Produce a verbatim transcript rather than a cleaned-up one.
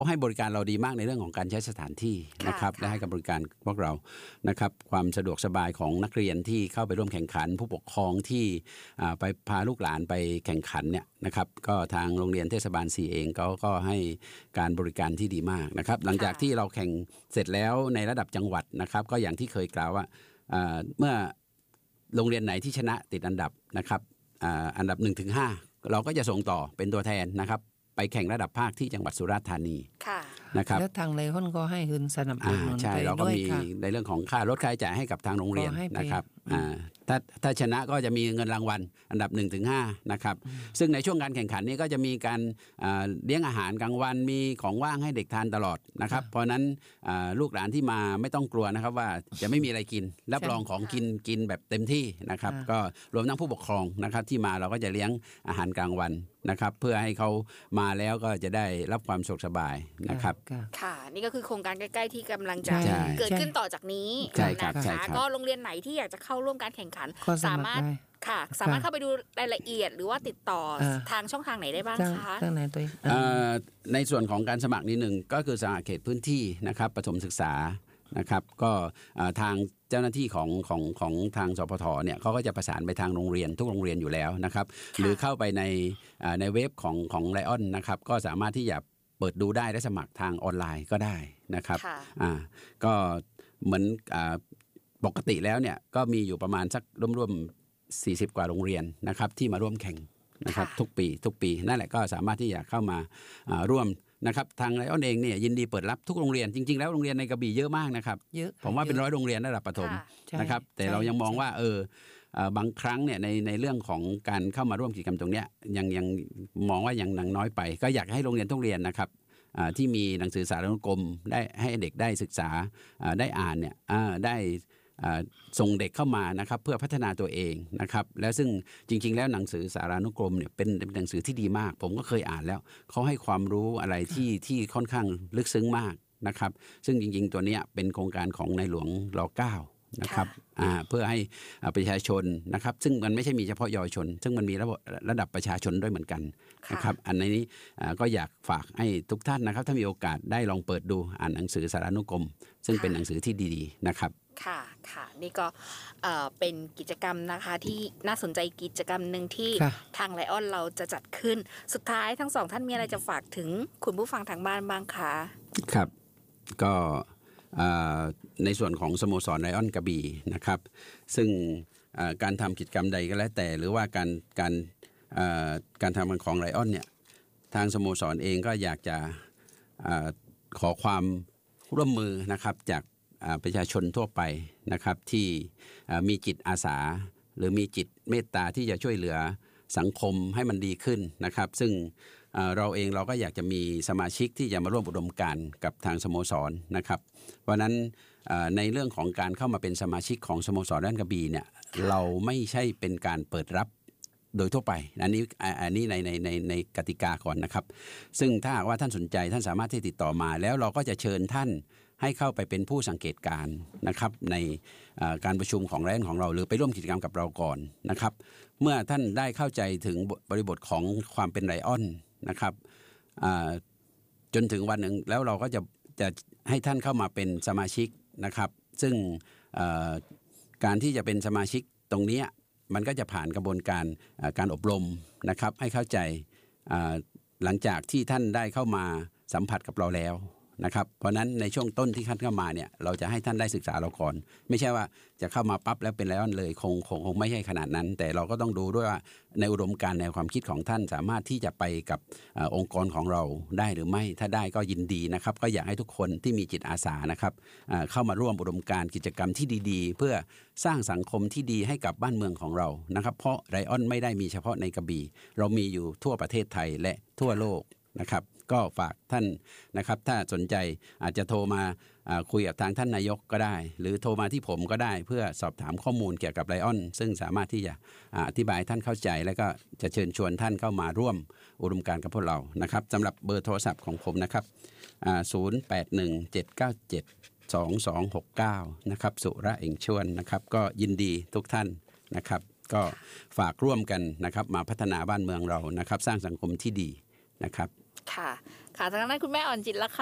ให้บริการเราดีมากในเรื่องของการใช้สถานที่นะครับและให้กับบริการพวกเรานะครับความสะดวกสบายของนักเรียนที่เข้าไปร่วมแข่งขันผู้ปกครองที่ไปพาลูกหลานไปแข่งขันเนี่ยนะครับก็ทางโรงเรียนเทศบาลสี่เองเขาก็ให้การบริการที่ดีมากนะครับหลังจากที่เราแข่งเสร็จแล้วในระดับจังหวัดนะครับก็อย่างที่เคยกล่าวว่าเมื่อโรงเรียนไหนที่ชนะติดอันดับนะครับอันดับ หนึ่งถึงห้า เราก็จะส่งต่อเป็นตัวแทนนะครับไปแข่งระดับภาคที่จังหวัดสุราษฎร์ธานีนะครับแล้วทางไลออนก็ให้เงินสนับสนุนใช่เราก็มีในเรื่องของค่ารถค่าใช้จ่ายให้กับทางโรงเรียนนะครับถ้าถ้าชนะก็จะมีเงินรางวัลอันดับ หนึ่งถึงห้า นะครับซึ่งในช่วงการแข่งขันนี้ก็จะมีการเลี้ยงอาหารกลางวันมีของว่างให้เด็กทานตลอดนะครับเพราะนั้นลูกหลานที่มาไม่ต้องกลัวนะครับว่าจะไม่มีอะไรกินรับรองของกินกินแบบเต็มที่นะครับก็รวมทั้งผู้ปกครองนะครับที่มาเราก็จะเลี้ยงอาหารกลางวันนะครับเพื่อให้เขามาแล้วก็จะได้รับความสุขสบายนะครับค่ะนี่ก็คือโครงการใกล้ๆที่กำลังจะเกิดขึ้นต่อจากนี้นะคะก็โรงเรียนไหนที่อยากจะเข้าร่วมการแข่งขันสามารถค่ะสามารถเข้าไปดูรายละเอียดหรือว่าติดต่อทางช่องทางไหนได้บ้างคะทางไหนตัวในส่วนของการสมัครนิดหนึ่งก็คือสหเขตพื้นที่นะครับประถมศึกษานะครับก็ทางเจ้าหน้าที่ของของของทางสพทเนี่ยเขาก็จะประสานไปทางโรงเรียนทุกโรงเรียนอยู่แล้วนะครับหรือเข้าไปในในเว็บของของไลออนนะครับก็สามารถที่จะเปิดดูได้และสมัครทางออนไลน์ก็ได้นะครับอ่าก็เหมือนอ่าปกติแล้วเนี่ยก็มีอยู่ประมาณสักร่วมๆสี่สิบกว่าโรงเรียนนะครับที่มาร่วมแข่งนะครับทุกปีทุกปีนั่นแหละก็สามารถที่จะเข้ามาร่วมนะครับทางไลออนเองเนี่ยยินดีเปิดรับทุกโรงเรียนจริงๆแล้วโรงเรียนในกระบี่เยอะมากนะครับเยอะผมว่าเป็นร้อยโรงเรียนระดับประถมนะครับแต่เรายังมองว่าเออบางครั้งเนี่ยในในเรื่องของการเข้ามาร่วมกิจกรรมตรงนี้ยังยังมองว่ายังนังน้อยไปก็อยากให้โรงเรียนทุกเรียนนะครับที่มีหนังสือสารานุกรมได้ให้เด็กได้ศึกษาได้อ่านเนี่ยได้ส่งเด็กเข้ามานะครับเพื่อพัฒนาตัวเองนะครับแล้วซึ่งจริงๆแล้วหนังสือสารานุกรมเนี่ยเป็นหนังสือที่ดีมากผมก็เคยอ่านแล้วเขาให้ความรู้อะไรที่ที่ค่อนข้างลึกซึ้งมากนะครับซึ่งจริงๆตัวนี้เป็นโครงการของในหลวงร.เก้านะครับเพื่อให้ประชาชนนะครับซึ่งมันไม่ใช่มีเฉพาะเยาวชนซึ่งมันมีระบบระดับประชาชนด้วยเหมือนกันนะครับอันนี้ก็อยากฝากให้ทุกท่านนะครับถ้ามีโอกาสได้ลองเปิดดูอ่านหนังสือสารานุกรมซึ่งเป็นหนังสือที่ดีๆนะครับค่ะค่ะนี่ก็เป็นกิจกรรมนะคะที่น่าสนใจกิจกรรมหนึ่งที่ทางไลออนเราจะจัดขึ้นสุดท้ายทั้งสองท่านมีอะไรจะฝากถึงคุณผู้ฟังทางบ้านบ้างคะครับก็ในส่วนของสโมสรไลออนกระบี่นะครับซึ่งการทำกิจกรรมใดก็แล้วแต่หรือว่าการการการทำของไลออนเนี่ยทางสโมสรเองก็อยากจะขอความร่วมมือนะครับจากประชาชนทั่วไปนะครับที่มีจิตอาสาหรือมีจิตเมตตาที่จะช่วยเหลือสังคมให้มันดีขึ้นนะครับซึ่งเราเองเราก็อยากจะมีสมาชิกที่จะมาร่วมอุดมการณ์กับทางสโมสรนะครับเพราะนั้นในเรื่องของการเข้ามาเป็นสมาชิกของสโมสรด้านกระบี่เนี่ยเราไม่ใช่เป็นการเปิดรับโดยทั่วไปอันนี้อันนี้ในในในในกติกาก่อนนะครับซึ่งถ้าหากว่าท่านสนใจท่านสามารถที่ติดต่อมาแล้วเราก็จะเชิญท่านให้เข้าไปเป็นผู้สังเกตการณ์นะครับในการประชุมของแรงของเราหรือไปร่วมกิจกรรมกับเราก่อนนะครับเมื่อท่านได้เข้าใจถึงบริบทของความเป็นไลออนนะครับจนถึงวันหนึ่งแล้วเราก็จะจะให้ท่านเข้ามาเป็นสมาชิกนะครับซึ่งการที่จะเป็นสมาชิกตรงนี้มันก็จะผ่านกระบวนการการอบรมนะครับให้เข้าใจหลังจากที่ท่านได้เข้ามาสัมผัสกับเราแล้วนะครับเพราะนั้นในช่วงต้นที่ท่านเข้ามาเนี่ยเราจะให้ท่านได้ศึกษาเราก่อนไม่ใช่ว่าจะเข้ามาปั๊บแล้วเป็นไลออนเลยคงคงคงไม่ใช่ขนาดนั้นแต่เราก็ต้องดูด้วยว่าในอุดมการณ์ในความคิดของท่านสามารถที่จะไปกับองค์กรของเราได้หรือไม่ถ้าได้ก็ยินดีนะครับก็อยากให้ทุกคนที่มีจิตอาสานะครับเข้ามาร่วมอุดมการณ์กิจกรรมที่ดีๆเพื่อสร้างสังคมที่ดีให้กับบ้านเมืองของเรานะครับเพราะไลออนไม่ได้มีเฉพาะในกระบี่เรามีอยู่ทั่วประเทศไทยและทั่วโลกนะครับก็ฝากท่านนะครับถ้าสนใจอาจจะโทรมาคุยกับทางท่านนายกก็ได้หรือโทรมาที่ผมก็ได้เพื่อสอบถามข้อมูลเกี่ยวกับไลออนซึ่งสามารถที่จะอธิบายท่านเข้าใจแล้วก็จะเชิญชวนท่านเข้ามาร่วมอุดมการณ์กับพวกเรานะครับสำหรับเบอร์โทรศัพท์ของผมนะครับศูนย์ แปด หนึ่ง เจ็ด เก้า เจ็ด สอง สอง หก เก้านะครับสุระเอ่งชวนนะครับก็ยินดีทุกท่านนะครับก็ฝากร่วมกันนะครับมาพัฒนาบ้านเมืองเรานะครับสร้างสังคมที่ดีนะครับค่ะคค่ะทางด้านคุณแม่อ่อนจิตละค่ะ